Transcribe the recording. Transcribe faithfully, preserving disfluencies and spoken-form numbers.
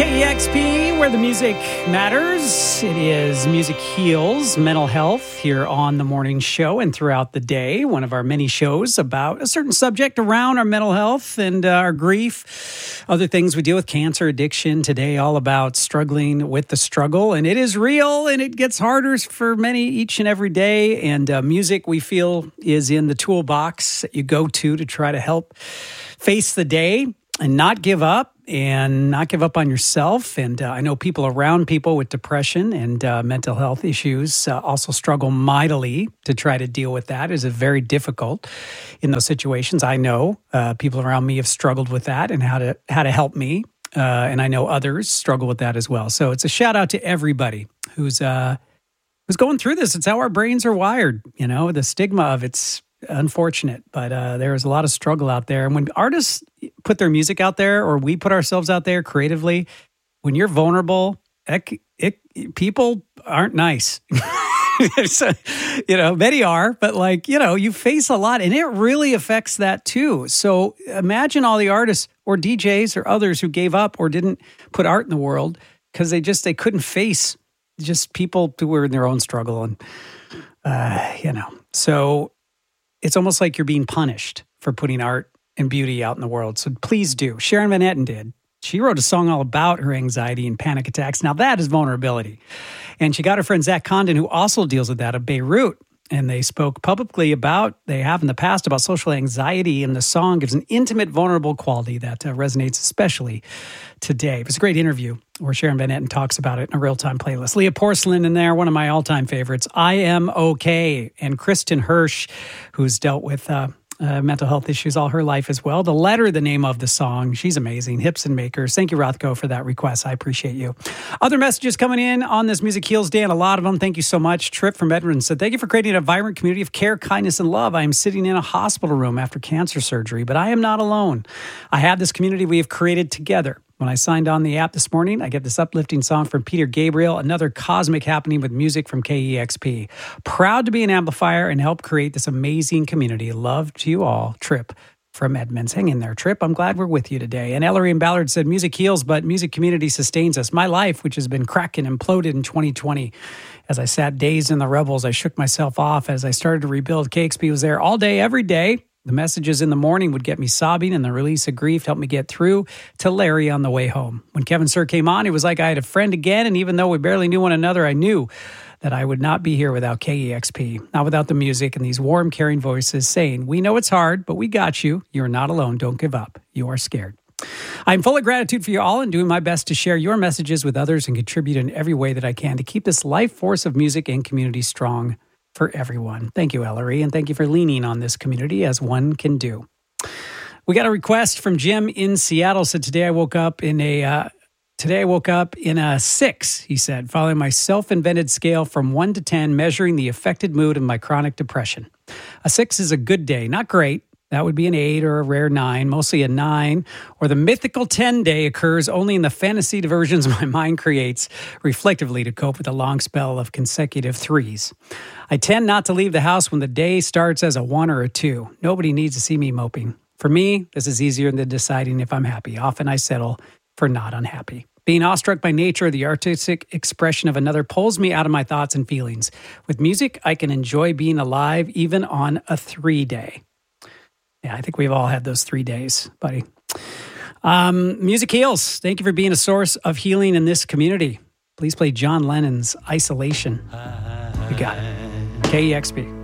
K E X P, where the music matters. It is Music Heals Mental Health here on the morning show and throughout the day. One of our many shows about a certain subject around our mental health and uh, our grief. Other things we deal with, cancer, addiction. Today, all about struggling with the struggle. And it is real and it gets harder for many each and every day. And uh, music, we feel, is in the toolbox that you go to to try to help face the day and not give up. And not give up on yourself. And uh, I know people around people with depression and uh, mental health issues uh, also struggle mightily to try to deal with that. It is very difficult in those situations. I know uh, people around me have struggled with that and how to how to help me. Uh, and I know others struggle with that as well. So it's a shout out to everybody who's uh, who's going through this. It's how our brains are wired. You know, the stigma of it's unfortunate, but uh, there is a lot of struggle out there. And when artists put their music out there, or we put ourselves out there creatively, when you're vulnerable, it, it, people aren't nice. So, you know, many are, but like, you know, you face a lot and it really affects that too. So imagine all the artists or D Js or others who gave up or didn't put art in the world because they just, they couldn't face just people who were in their own struggle. And, uh, you know, so it's almost like you're being punished for putting art and beauty out in the world. So please do. Sharon Van Etten did. She wrote a song all about her anxiety and panic attacks. Now that is vulnerability. And she got her friend Zach Condon, who also deals with that, of Beirut. And they spoke publicly about, they have in the past, about social anxiety. And the song gives an intimate, vulnerable quality that uh, resonates especially today. It was a great interview where Sharon Van Etten talks about it in a real-time playlist. Leah Porcelain in there, one of my all-time favorites. I Am Okay. And Kristen Hirsch, who's dealt with uh, uh, mental health issues all her life as well. The Letter, the name of the song. She's amazing. Hips and Makers. Thank you, Rothko, for that request. I appreciate you. Other messages coming in on this Music Heals Day, and a lot of them. Thank you so much. Trip from Edmonton said, thank you for creating a vibrant community of care, kindness, and love. I am sitting in a hospital room after cancer surgery, but I am not alone. I have this community we have created together. When I signed on the app this morning, I get this uplifting song from Peter Gabriel, another cosmic happening with music from K E X P. Proud to be an amplifier and help create this amazing community. Love to you all. Trip from Edmonds. Hang in there, Trip. I'm glad we're with you today. And Ellery and Ballard said, music heals, but music community sustains us. My life, which has been cracked and imploded in twenty twenty. As I sat dazed in the revels, I shook myself off. As I started to rebuild, K X P was there all day, every day. The messages in the morning would get me sobbing, and the release of grief helped me get through to Larry on the way home. When Kevin Sir came on, it was like I had a friend again, and even though we barely knew one another, I knew that I would not be here without K E X P, not without the music and these warm, caring voices saying, we know it's hard, but we got you. You're not alone. Don't give up. You are scared. I'm full of gratitude for you all and doing my best to share your messages with others and contribute in every way that I can to keep this life force of music and community strong for everyone. Thank you, Ellery, and thank you for leaning on this community as one can do. We got a request from Jim in Seattle. Said today I woke up in a uh, today I woke up in a six. He said, following my self-invented scale from one to ten, measuring the affected mood of my chronic depression. A six is a good day, not great. That would be an eight or a rare nine, mostly a nine. Or the mythical ten day occurs only in the fantasy diversions my mind creates reflectively to cope with a long spell of consecutive threes. I tend not to leave the house when the day starts as a one or a two. Nobody needs to see me moping. For me, this is easier than deciding if I'm happy. Often I settle for not unhappy. Being awestruck by nature, the artistic expression of another pulls me out of my thoughts and feelings. With music, I can enjoy being alive even on a three day. Yeah, I think we've all had those three days, buddy. Um, Music Heals. Thank you for being a source of healing in this community. Please play John Lennon's Isolation. You got it. K E X P.